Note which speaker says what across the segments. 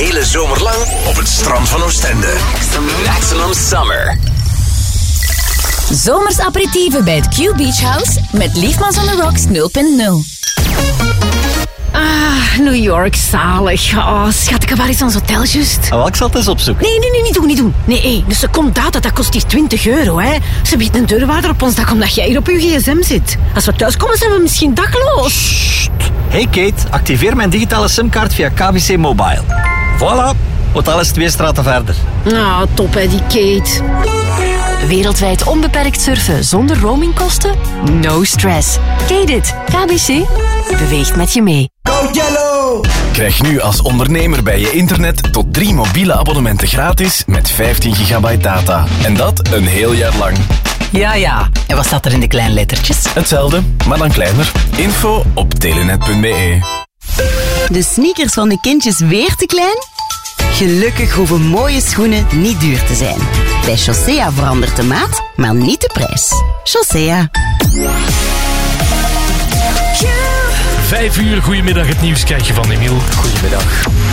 Speaker 1: hele zomer lang op het strand van Oostende. Maximum Summer.
Speaker 2: Zomers aperitieven bij het Q Beach House met Liefmans on the Rocks 0.0.
Speaker 3: New York, zalig. Oh, schat, ik heb waar eens ons hotel juist.
Speaker 4: Ik zal het eens opzoeken.
Speaker 3: Nee, niet doen. Nee, een seconde data, dat kost hier €20, hè. Ze biedt een deurwaarder op ons dak omdat jij hier op je gsm zit. Als we thuiskomen zijn we misschien dakloos.
Speaker 4: Sst. Hey Kate, activeer mijn digitale simkaart via KBC Mobile. Voilà, hotel is 2 straten verder.
Speaker 3: Top hè, die Kate.
Speaker 2: Wereldwijd onbeperkt surfen zonder roamingkosten? No stress. Kate it. KBC beweegt met je mee.
Speaker 1: Go Yellow! Krijg nu als ondernemer bij je internet tot 3 mobiele abonnementen gratis met 15 gigabyte data. En dat een heel jaar lang.
Speaker 5: Ja. En wat staat er in de kleine lettertjes?
Speaker 1: Hetzelfde, maar dan kleiner. Info op telenet.be.
Speaker 6: De sneakers van de kindjes weer te klein? Gelukkig hoeven mooie schoenen niet duur te zijn. Bij Chaussea verandert de maat, maar niet de prijs. Chaussea.
Speaker 7: 5 uur, goedemiddag, het nieuws krijg je van Emiel.
Speaker 8: Goedemiddag.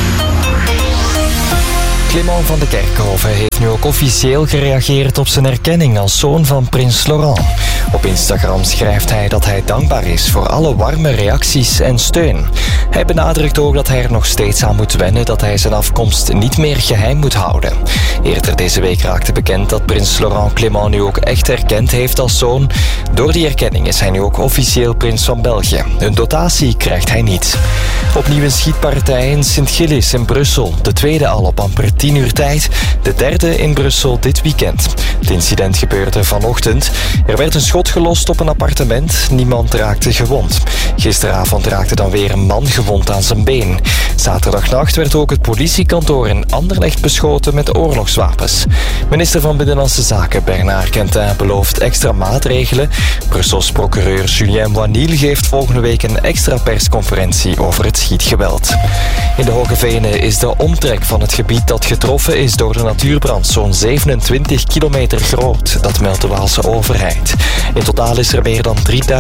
Speaker 8: Clément van de Kerkhoven heeft nu ook officieel gereageerd op zijn erkenning als zoon van prins Laurent. Op Instagram schrijft hij dat hij dankbaar is voor alle warme reacties en steun. Hij benadrukt ook dat hij er nog steeds aan moet wennen dat hij zijn afkomst niet meer geheim moet houden. Eerder deze week raakte bekend dat prins Laurent Clément nu ook echt erkend heeft als zoon. Door die erkenning is hij nu ook officieel prins van België. Een dotatie krijgt hij niet. Opnieuw een schietpartij in Sint-Gillis in Brussel. De tweede al op amper 10 uur tijd. De derde in Brussel dit weekend. Het incident gebeurde vanochtend. Er werd een schot gelost op een appartement. Niemand raakte gewond. Gisteravond raakte dan weer een man gewond aan zijn been. Zaterdagnacht werd ook het politiekantoor in Anderlecht beschoten met oorlogswapens. Minister van Binnenlandse Zaken Bernard Quentin belooft extra maatregelen. Brussels procureur Julien Wanil geeft volgende week een extra persconferentie over het schietgeweld. In de Hoge Venen is de omtrek van het gebied dat getroffen is door de natuurbrand zo'n 27 kilometer groot. Dat meldt de Waalse overheid. In totaal is er meer dan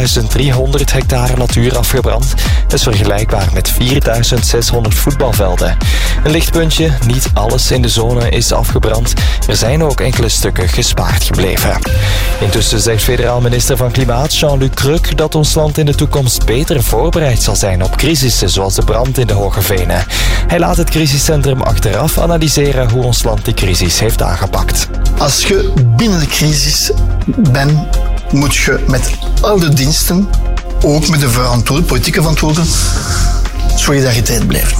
Speaker 8: 3300 hectare natuur afgebrand. Dat is vergelijkbaar met 4600 voetbalvelden. Een lichtpuntje, niet alles in de zone is afgebrand. Er zijn ook enkele stukken gespaard gebleven. Intussen zegt federaal minister van Klimaat Jean-Luc Creux dat ons land in de toekomst beter voorbereid zal zijn op crisissen zoals de brand in de Hoge Venen. Hij laat het crisiscentrum achteraf analyseren hoe ons land die crisis heeft aangepakt.
Speaker 9: Als je binnen de crisis bent, moet je met al de diensten, ook met de politieke verantwoordelijken, solidariteit blijven.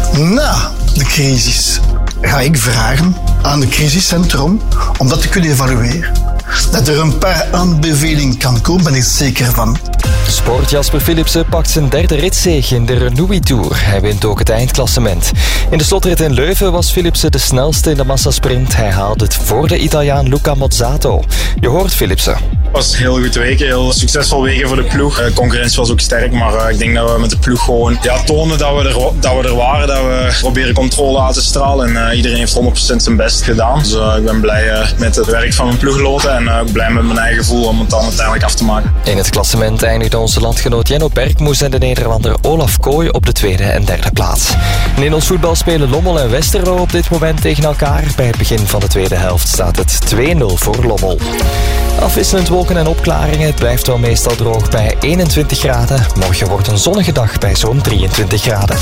Speaker 9: Na de crisis ga ik vragen aan het crisiscentrum om dat te kunnen evalueren. Dat er een paar aanbevelingen kan komen, ben ik zeker van.
Speaker 8: Sport Jasper Philipsen pakt zijn derde ritzege in de Renault Tour. Hij wint ook het eindklassement. In de slotrit in Leuven was Philipsen de snelste in de massasprint. Hij haalde het voor de Italiaan Luca Mozzato. Je hoort Philipsen.
Speaker 10: Het was een heel goed week, heel succesvol wegen voor de ploeg. De concurrentie was ook sterk, maar ik denk dat we met de ploeg gewoon tonen dat we er waren. Dat we proberen controle uit te stralen en iedereen heeft 100% zijn best gedaan. Dus ik ben blij met het werk van mijn ploeggenoten en ook blij met mijn eigen gevoel om het dan uiteindelijk af te maken.
Speaker 8: In het klassement eindigde onze landgenoot Jenno Berkmoes en de Nederlander Olaf Kooi op de tweede en derde plaats. En in ons voetbal spelen Lommel en Westerlo op dit moment tegen elkaar. Bij het begin van de tweede helft staat het 2-0 voor Lommel. Afwisselend wolken en opklaringen. Het blijft wel meestal droog bij 21 graden. Morgen wordt een zonnige dag bij zo'n 23 graden.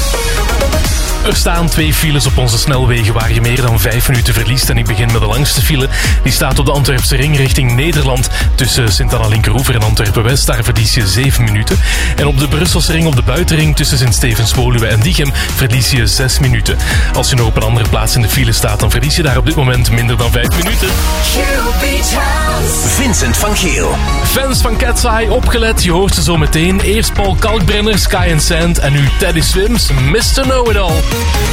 Speaker 7: Er staan 2 files op onze snelwegen waar je meer dan 5 minuten verliest. En ik begin met de langste file. Die staat op de Antwerpse ring richting Nederland. Tussen Sint-Anna-Linkeroever en Antwerpen-West. Daar verlies je 7 minuten. En op de Brusselse ring op de buitenring tussen Sint-Stevens-Woluwe en Diegem verlies je 6 minuten. Als je nog op een andere plaats in de file staat, dan verlies je daar op dit moment minder dan 5 minuten.
Speaker 1: Vincent van Geel.
Speaker 7: Fans van Cat's Eye, opgelet. Je hoort ze zo meteen. Eerst Paul Kalkbrenner, Sky and Sand. En nu Teddy Swims, Mr. Know-It-All.